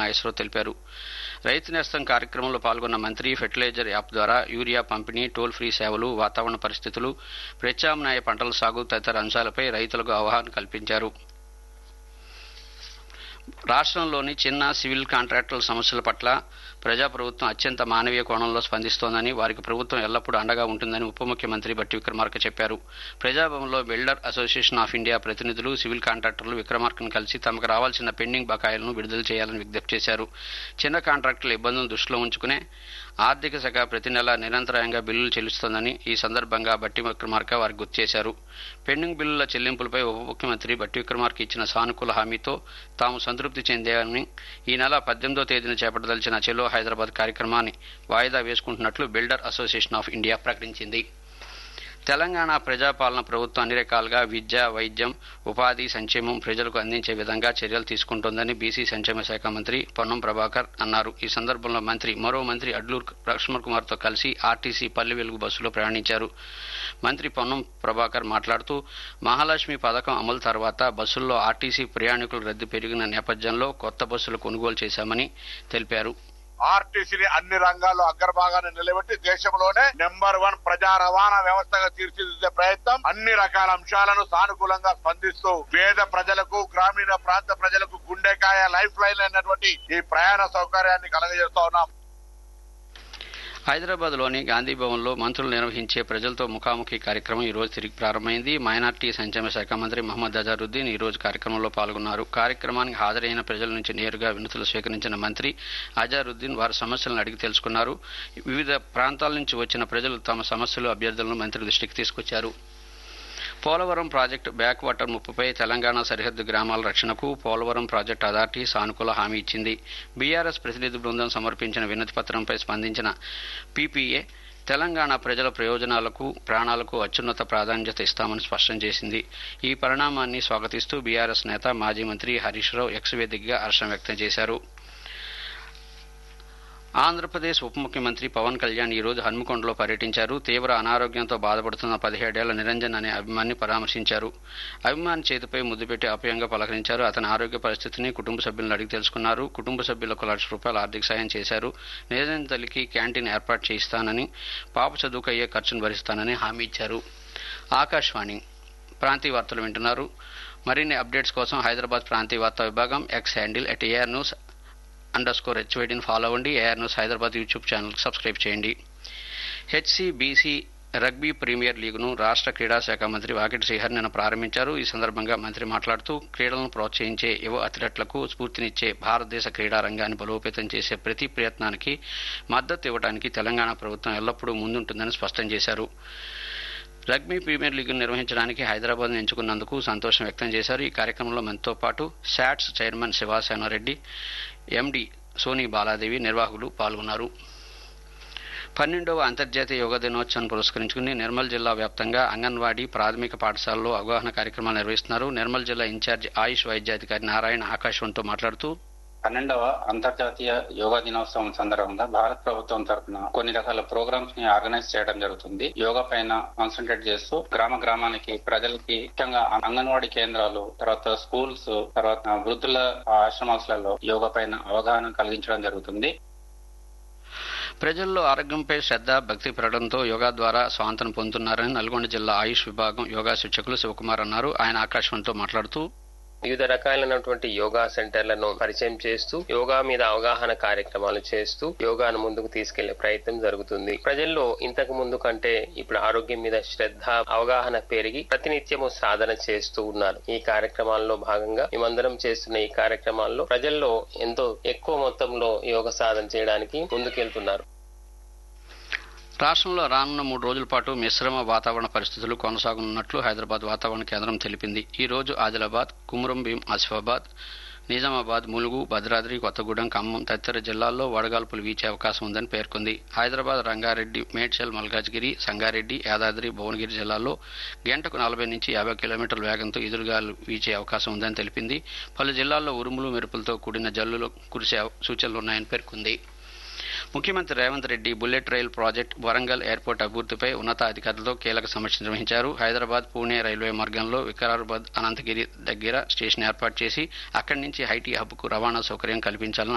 నాగేశ్వరరావు తెలిపారు. రైతు నేస్తం కార్యక్రమంలో పాల్గొన్న మంత్రి ఫెర్టిలైజర్ యాప్ ద్వారా యూరియా పంపిణీ, టోల్ ఫ్రీ సేవలు, వాతావరణ పరిస్థితులు, ప్రత్యామ్నాయ పంటల సాగు తదితర అంశాలపై రైతులకు అవగాహన కల్పించారు. రాష్ట్రంలోని చిన్న సివిల్ కాంట్రాక్టర్ల సమస్యల పట్ల ప్రజాప్రభుత్వం అత్యంత మానవీయ కోణంలో స్పందిస్తోందని, వారికి ప్రభుత్వం ఎల్లప్పుడూ అండగా ఉంటుందని ఉప ముఖ్యమంత్రి బట్టి విక్రమార్క చెప్పారు. ప్రజాభవన్లో బిల్డర్ అసోసియేషన్ ఆఫ్ ఇండియా ప్రతినిధులు, సివిల్ కాంట్రాక్టర్లు విక్రమార్కను కలిసి తమకు రావాల్సిన పెండింగ్ బకాయిలను విడుదల చేయాలని విజ్ఞప్తి చేశారు. చిన్న కాంట్రాక్టర్ల ఇబ్బందులను దృష్టిలో ఉంచుకునే ఆర్థిక శాఖ ప్రతి నెల నిరంతరాయంగా బిల్లులు చెల్లిస్తోందని ఈ సందర్భంగా బట్టి విక్రమార్క వారికి గుర్తు చేశారు. పెండింగ్ బిల్లుల చెల్లింపులపై ఉప ముఖ్యమంత్రి బట్టి విక్రమార్క ఇచ్చిన సానుకూల హామీతో తాము సంతృప్తి చెందామని, ఈ నెల 18వ తేదీన చేపట్టదలిచిన చెలో హైదరాబాద్ కార్యక్రమాన్ని వాయిదా వేసుకుంటున్నట్లు బిల్డర్ అసోసియేషన్ ఆఫ్ ఇండియా ప్రకటించింది. తెలంగాణ ప్రజాపాలన ప్రభుత్వం అన్ని రకాలుగా విద్య, వైద్యం, ఉపాధి, సంక్షేమం ప్రజలకు అందించే విధంగా చర్యలు తీసుకుంటోందని బీసీ సంక్షేమ శాఖ మంత్రి పొన్నం ప్రభాకర్ అన్నారు. ఈ సందర్భంలో మరో మంత్రి అడ్లూరు లక్ష్మణ్ కుమార్తో కలిసి ఆర్టీసీ పల్లె వెలుగు బస్సులో ప్రయాణించారు. మంత్రి పొన్నం ప్రభాకర్ మాట్లాడుతూ మహాలక్ష్మి పథకం అమలు తర్వాత బస్సుల్లో ఆర్టీసీ ప్రయాణికుల రద్దీ పెరిగిన నేపథ్యంలో కొత్త బస్సులు కొనుగోలు చేశామని తెలిపారు. ఆర్టీసీని అన్ని రంగాల్లో అగ్రభాగాన్ని నిలబెట్టి దేశంలోనే నెంబర్ 1 ప్రజా రవాణా వ్యవస్థగా తీర్చిదిద్దే ప్రయత్నం, అన్ని రకాల అంశాలను సానుకూలంగా స్పందిస్తూ పేద ప్రజలకు, గ్రామీణ ప్రాంత ప్రజలకు గుండెకాయ, లైఫ్ లైన్ అయినటువంటి ఈ ప్రయాణ సౌకర్యాన్ని కలగజేస్తా ఉన్నాం. హైదరాబాద్లోని గాంధీ భవన్లో మంత్రులు నిర్వహించే ప్రజలతో ముఖాముఖి కార్యక్రమం ఈ రోజు తిరిగి ప్రారంభమైంది. మైనార్టీ సంక్షేమ శాఖ మంత్రి మహమ్మద్ అజారుద్దీన్ ఈ రోజు కార్యక్రమంలో పాల్గొన్నారు. కార్యక్రమానికి హాజరైన ప్రజల నుంచి నేరుగా వినతులు స్వీకరించిన మంత్రి అజారుద్దీన్ వారి సమస్యలను అడిగి తెలుసుకున్నారు. వివిధ ప్రాంతాల నుంచి వచ్చిన ప్రజలు తమ సమస్యలు, అభ్యర్థులను మంత్రి దృష్టికి తీసుకొచ్చారు. Polavaram project back water ముప్పుపై Telangana సరిహద్దు గ్రామాల రక్షణకు పోలవరం ప్రాజెక్టు అథారిటీ సానుకూల హామీ ఇచ్చింది. బీఆర్ఎస్ ప్రతినిధి బృందం సమర్పించిన వినతి పత్రంపై స్పందించిన పీపీఏ తెలంగాణ ప్రజల ప్రయోజనాలకు, ప్రాణాలకు అత్యున్నత ప్రాధాన్యత ఇస్తామని స్పష్టం చేసింది. ఈ పరిణామాన్ని స్వాగతిస్తూ బీఆర్ఎస్ నేత, మాజీ మంత్రి హరీష్ రావు ఎక్స్ వేదికగా హర్షం వ్యక్తం చేశారు. ఆంధ్రప్రదేశ్ ఉప ముఖ్యమంత్రి పవన్ కళ్యాణ్ ఈ రోజు హన్మకొండలో పర్యటించారు. తీవ్ర అనారోగ్యంతో బాధపడుతున్న 17 ఏళ్ల నిరంజన్ అనే అభిమానిని పరామర్శించారు. అభిమాని చేతిపై ముద్దు పెట్టి ఆప్యాయంగా పలకరించారు. అతని ఆరోగ్య పరిస్థితిని కుటుంబ సభ్యులను అడిగి తెలుసుకున్నారు. కుటుంబ సభ్యులకు ₹1,00,000 ఆర్థిక సాయం చేశారు. నిరంజన్ తల్లికి క్యాంటీన్ ఏర్పాటు చేయిస్తానని, పాప చదువుకు అయ్యే ఖర్చును భరిస్తానని హామీ ఇచ్చారు. ఆకాశవాణి ప్రాంతీయ వార్తలు వింటున్నారు. మరిన్ని అప్డేట్స్ కోసం హైదరాబాద్ ప్రాంతీయ వార్తా విభాగం ఎక్స్ హ్యాండిల్ @ARnews_HYDని ఫాలో అవ్వండి. AR న్యూస్ హైదరాబాద్ యూట్యూబ్ ఛానల్కి సబ్స్క్రైబ్ చేయండి. హెచ్సిబీసీ రగ్బీ ప్రీమియర్ లీగ్ను రాష్ట్ర క్రీడా శాఖ మంత్రి వాకిటి శ్రీహరి నిన్న ప్రారంభించారు. ఈ సందర్భంగా మంత్రి మాట్లాడుతూ క్రీడలను ప్రోత్సహించే యువ అథ్లెట్లకు స్ఫూర్తినిచ్చే, భారతదేశ క్రీడా రంగాన్ని బలోపేతం చేసే ప్రతి ప్రయత్నానికి మద్దతు ఇవ్వడానికి తెలంగాణ ప్రభుత్వం ఎల్లప్పుడూ ముందుంటుందని స్పష్టం చేశారు. రగ్బీ ప్రీమియర్ లీగ్ను నిర్వహించడానికి హైదరాబాద్ను ఎంచుకున్నందుకు సంతోషం వ్యక్తం చేశారు. ఈ కార్యక్రమంలో మనతో పాటు sats chairman Shiva Sena Reddy, MD Sony Baladevi, నిర్వాహకులు పాల్గొన్నారు. 12వ అంతర్జాతీయ యోగా దినోత్సవం పురస్కరించుకుని నిర్మల్ జిల్లా వ్యాప్తంగా అంగన్వాడీ, ప్రాథమిక పాఠశాలలో అవగాహన కార్యక్రమాలు నిర్వహిస్తున్నారు. నిర్మల్ జిల్లా ఇన్ఛార్జి ఆయుష్ వైద్యాధికారి నారాయణ ఆకాశవాణితో మాట్లాడుతూ 12వ అంతర్జాతీయ యోగా దినోత్సవం సందర్భంగా భారత ప్రభుత్వం తరఫున కొన్ని రకాల ప్రోగ్రామ్స్ ని ఆర్గనైజ్ చేయడం జరుగుతుంది. యోగా పైన కాన్సన్ట్రేట్ చేస్తూ గ్రామానికి ప్రజలకి, ముఖ్యంగా అంగన్వాడీ కేంద్రాలు, తర్వాత స్కూల్స్, తర్వాత వృద్ధుల ఆశ్రమాలలో యోగా పైన అవగాహన కలిగించడం జరుగుతుంది. ప్రజల్లో ఆరోగ్యంపై శ్రద్ధ, భక్తి పెరగడంతో యోగా ద్వారా స్వాంతన పొందుతున్నారని నల్గొండ జిల్లా ఆయుష్ విభాగం యోగా శిక్షకులు శివకుమార్ అన్నారు. ఆయన ఆకాశవాణితో మాట్లాడుతూ వివిధ రకాలైనటువంటి యోగా సెంటర్లను పరిచయం చేస్తూ, యోగా మీద అవగాహన కార్యక్రమాలు చేస్తూ యోగాను ముందుకు తీసుకెళ్లే ప్రయత్నం జరుగుతుంది. ప్రజల్లో ఇంతకు ముందు కంటే ఇప్పుడు ఆరోగ్యం మీద శ్రద్ధ, అవగాహన పెరిగి ప్రతినిత్యము సాధన చేస్తూ ఉన్నారు. ఈ కార్యక్రమాల్లో భాగంగా మేమందరం చేస్తున్న ఈ కార్యక్రమాల్లో ప్రజల్లో ఎంతో ఎక్కువ మొత్తంలో యోగ సాధన చేయడానికి ముందుకెళ్తున్నారు. రాష్ట్రంలో రానున్న 3 రోజుల పాటు మిశ్రమ వాతావరణ పరిస్థితులు కొనసాగనున్నట్లు హైదరాబాద్ వాతావరణ కేంద్రం తెలిపింది. ఈ రోజు ఆదిలాబాద్, కుమ్రం భీం, ఆసిఫాబాద్, నిజామాబాద్, ములుగు, భద్రాద్రి, కొత్తగూడెం, ఖమ్మం తదితర జిల్లాల్లో వడగాల్పులు వీచే అవకాశం ఉందని పేర్కొంది. హైదరాబాద్, రంగారెడ్డి, మేడ్చల్, మల్కాజ్గిరి, సంగారెడ్డి, యాదాద్రి, భువనగిరి జిల్లాల్లో గంటకు 40 నుంచి 50 కిలోమీటర్ల వేగంతో ఎదురుగాలు వీచే అవకాశం ఉందని తెలిపింది. పలు జిల్లాల్లో ఉరుములు, మెరుపులతో కూడిన జల్లులు కురిసే సూచనలున్నాయని పేర్కొంది. ముఖ్యమంత్రి Revanth Reddy bullet rail project, Warangal airport అభివృద్ధిపై ఉన్నతాధికారులతో కీలక సమీక్ష నిర్వహించారు. హైదరాబాద్, పూణే రైల్వే మార్గంలో వికారాబాద్, అనంతగిరి దగ్గర స్టేషన్ ఏర్పాటు చేసి అక్కడి నుంచి ఐటీ హబ్కు రవాణా సౌకర్యం కల్పించాలని